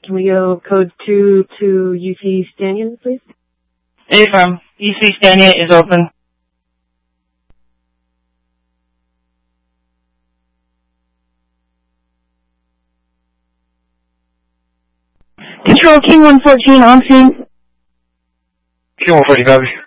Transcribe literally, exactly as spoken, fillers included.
Can we go code two to U C Stanion, please? Affirm. U C Stanion is open. Control King one fourteen on scene. King one fourteen, copy.